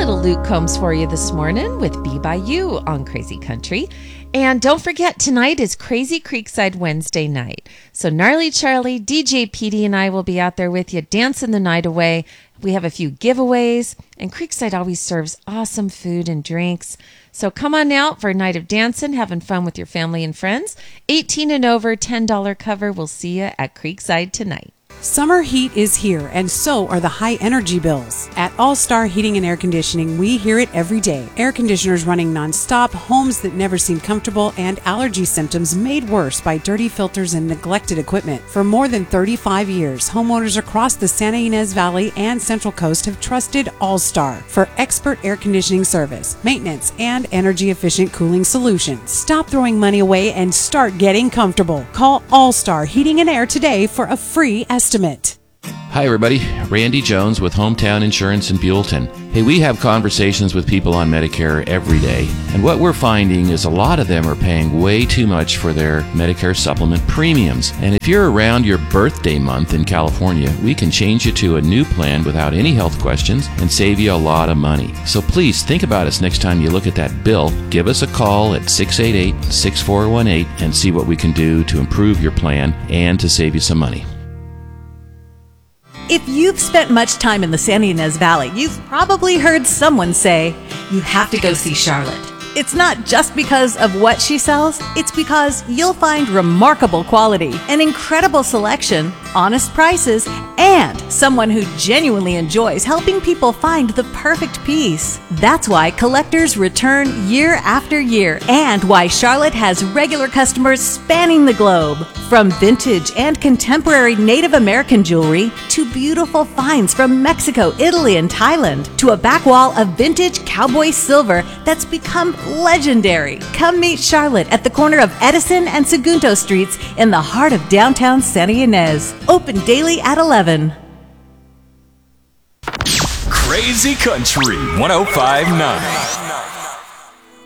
little Luke Combs for you this morning with Be By You on Crazy Country. And don't forget, tonight is Crazy Creekside Wednesday night. So Gnarly Charlie, DJ Petey, and I will be out there with you dancing the night away. We have a few giveaways, and Creekside always serves awesome food and drinks. So come on out for a night of dancing, having fun with your family and friends. 18 and over, $10 cover. We'll see you at Creekside tonight. Summer heat is here, and so are the high energy bills. At All Star Heating and Air Conditioning, we hear it every day. Air conditioners running nonstop, homes that never seem comfortable, and allergy symptoms made worse by dirty filters and neglected equipment. For more than 35 years, homeowners across the Santa Ynez Valley and Central Coast have trusted All Star for expert air conditioning service, maintenance, and energy-efficient cooling solutions. Stop throwing money away and start getting comfortable. Call All Star Heating and Air today for a free estimate. Hi everybody, Randy Jones with Hometown Insurance in Buellton. Hey, we have conversations with people on Medicare every day, and what we're finding is a lot of them are paying way too much for their Medicare supplement premiums. And if you're around your birthday month in California, we can change you to a new plan without any health questions and save you a lot of money. So please think about us next time you look at that bill. Give us a call at 688-6418 and see what we can do to improve your plan and to save you some money. If you've spent much time in the Santa Ynez Valley, you've probably heard someone say, you have to go see Charlotte. It's not just because of what she sells, it's because you'll find remarkable quality, an incredible selection, honest prices, and someone who genuinely enjoys helping people find the perfect piece. That's why collectors return year after year, and why Charlotte has regular customers spanning the globe. From vintage and contemporary Native American jewelry to beautiful finds from Mexico, Italy, and Thailand, to a back wall of vintage cowboy silver that's become legendary. Come meet Charlotte at the corner of Edison and Segundo Streets in the heart of downtown Santa Ynez. Open daily at 11. Crazy Country 105.9.